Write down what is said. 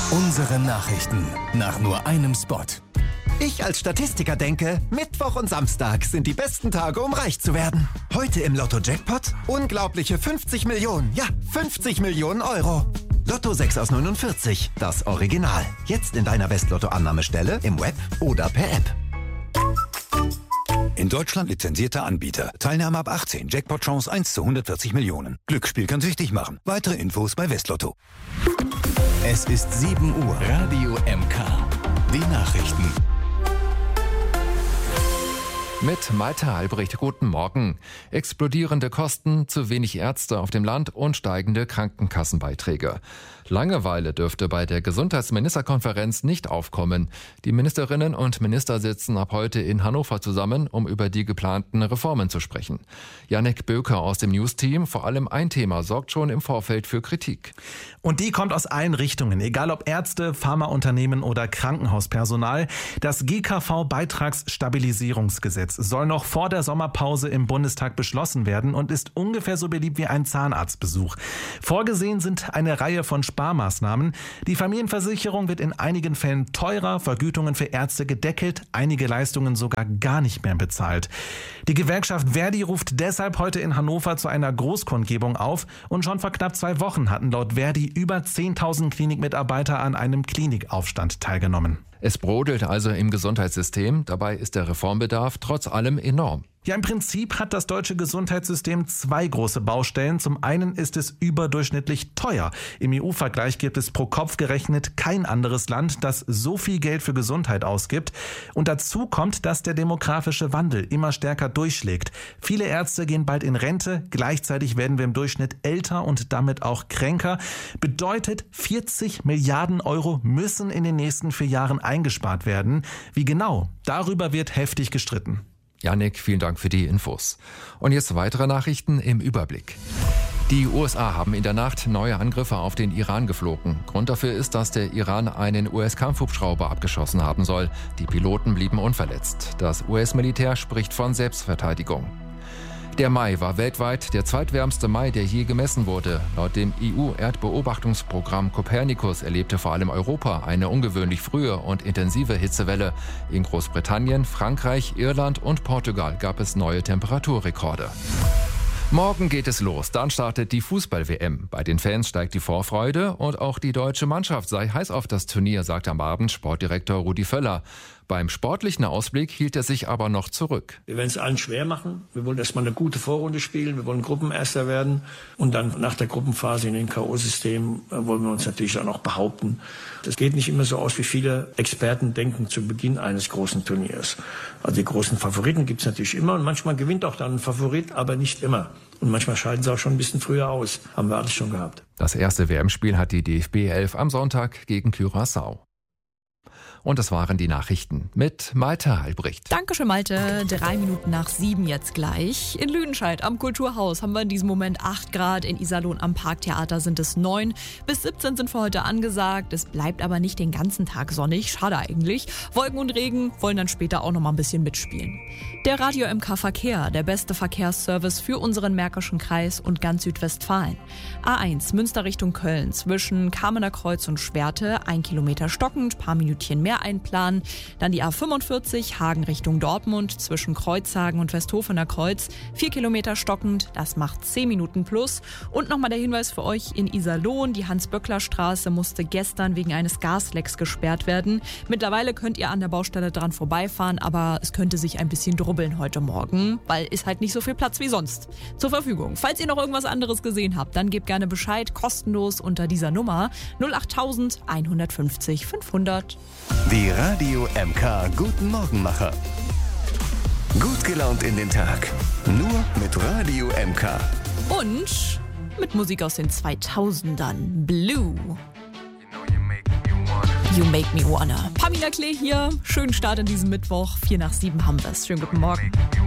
Unsere Nachrichten nach nur einem Spot. Ich als Statistiker denke, Mittwoch und Samstag sind die besten Tage, um reich zu werden. Heute im Lotto-Jackpot unglaubliche 50 Millionen, ja 50 Millionen Euro. Lotto 6 aus 49, das Original. Jetzt in deiner West-Lotto-Annahmestelle, im Web oder per App. In Deutschland lizenzierter Anbieter. Teilnahme ab 18. Jackpot-Chance 1 zu 140 Millionen. Glücksspiel kann süchtig machen. Weitere Infos bei Westlotto. Es ist 7 Uhr. Radio MK. Die Nachrichten. Mit Malte Albrecht, guten Morgen. Explodierende Kosten, zu wenig Ärzte auf dem Land und steigende Krankenkassenbeiträge. Langeweile dürfte bei der Gesundheitsministerkonferenz nicht aufkommen. Die Ministerinnen und Minister sitzen ab heute in Hannover zusammen, um über die geplanten Reformen zu sprechen. Jannik Böker aus dem News-Team, vor allem ein Thema sorgt schon im Vorfeld für Kritik. Und die kommt aus allen Richtungen, egal ob Ärzte, Pharmaunternehmen oder Krankenhauspersonal. Das GKV-Beitragsstabilisierungsgesetz soll noch vor der Sommerpause im Bundestag beschlossen werden und ist ungefähr so beliebt wie ein Zahnarztbesuch. Vorgesehen sind eine Reihe von Sparmaßnahmen. Die Familienversicherung wird in einigen Fällen teurer, Vergütungen für Ärzte gedeckelt, einige Leistungen sogar gar nicht mehr bezahlt. Die Gewerkschaft Verdi ruft deshalb heute in Hannover zu einer Großkundgebung auf und schon vor knapp 2 Wochen hatten laut Verdi über 10.000 Klinikmitarbeiter an einem Klinikaufstand teilgenommen. Es brodelt also im Gesundheitssystem, dabei ist der Reformbedarf trotz allem enorm. Ja, im Prinzip hat das deutsche Gesundheitssystem 2 große Baustellen. Zum einen ist es überdurchschnittlich teuer. Im EU-Vergleich gibt es pro Kopf gerechnet kein anderes Land, das so viel Geld für Gesundheit ausgibt. Und dazu kommt, dass der demografische Wandel immer stärker durchschlägt. Viele Ärzte gehen bald in Rente, gleichzeitig werden wir im Durchschnitt älter und damit auch kränker. Bedeutet, 40 Milliarden Euro müssen in den nächsten 4 Jahren eingespart werden. Wie genau? Darüber wird heftig gestritten. Jannik, vielen Dank für die Infos. Und jetzt weitere Nachrichten im Überblick. Die USA haben in der Nacht neue Angriffe auf den Iran geflogen. Grund dafür ist, dass der Iran einen US-Kampfhubschrauber abgeschossen haben soll. Die Piloten blieben unverletzt. Das US-Militär spricht von Selbstverteidigung. Der Mai war weltweit der zweitwärmste Mai, der je gemessen wurde. Laut dem EU-Erdbeobachtungsprogramm Copernicus erlebte vor allem Europa eine ungewöhnlich frühe und intensive Hitzewelle. In Großbritannien, Frankreich, Irland und Portugal gab es neue Temperaturrekorde. Morgen geht es los, dann startet die Fußball-WM. Bei den Fans steigt die Vorfreude und auch die deutsche Mannschaft sei heiß auf das Turnier, sagt am Abend Sportdirektor Rudi Völler. Beim sportlichen Ausblick hielt er sich aber noch zurück. Wir werden es allen schwer machen. Wir wollen erstmal eine gute Vorrunde spielen. Wir wollen Gruppenerster werden. Und dann nach der Gruppenphase in den K.O.-Systemen wollen wir uns natürlich auch noch behaupten. Das geht nicht immer so aus, wie viele Experten denken zu Beginn eines großen Turniers. Also die großen Favoriten gibt es natürlich immer. Und manchmal gewinnt auch dann ein Favorit, aber nicht immer. Und manchmal scheiden sie auch schon ein bisschen früher aus. Haben wir alles schon gehabt. Das erste WM-Spiel hat die DFB 11 am Sonntag gegen Curaçao. Und das waren die Nachrichten mit Malte Albrecht. Dankeschön, Malte. 3 Minuten nach 7 jetzt gleich. In Lüdenscheid am Kulturhaus haben wir in diesem Moment 8 Grad. In Iserlohn am Parktheater sind es 9. Bis 17 sind für heute angesagt. Es bleibt aber nicht den ganzen Tag sonnig. Schade eigentlich. Wolken und Regen wollen dann später auch noch mal ein bisschen mitspielen. Der Radio MK Verkehr, der beste Verkehrsservice für unseren Märkischen Kreis und ganz Südwestfalen. A1 Münster Richtung Köln zwischen Kamener Kreuz und Schwerte 1 Kilometer stockend, paar Minütchen mehr einplanen. Dann die A45 Hagen Richtung Dortmund zwischen Kreuzhagen und Westhofener Kreuz 4 Kilometer stockend, das macht 10 Minuten plus. Und nochmal der Hinweis für euch in Iserlohn, die Hans-Böckler-Straße musste gestern wegen eines Gaslecks gesperrt werden. Mittlerweile könnt ihr an der Baustelle dran vorbeifahren, aber es könnte sich ein bisschen drubbeln heute Morgen, weil ist halt nicht so viel Platz wie sonst zur Verfügung. Falls ihr noch irgendwas anderes gesehen habt, dann gebt gerne Bescheid, kostenlos unter dieser Nummer 08000 150 500. Die Radio MK Guten Morgenmacher. Gut gelaunt in den Tag. Nur mit Radio MK. Und mit Musik aus den 2000ern. Blue. You Make Me Wanna. Pamela Klee hier. Schönen Start in diesem Mittwoch. 6:55 haben wir es. Schönen guten Morgen.